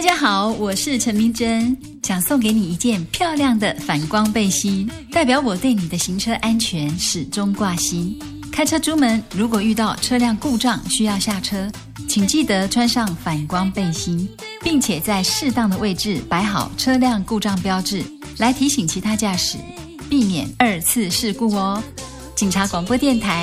大家好，我是陈明真，想送给你一件漂亮的反光背心，代表我对你的行车安全始终挂心。开车出门，如果遇到车辆故障需要下车，请记得穿上反光背心，并且在适当的位置摆好车辆故障标志，来提醒其他驾驶，避免二次事故哦。警察广播电台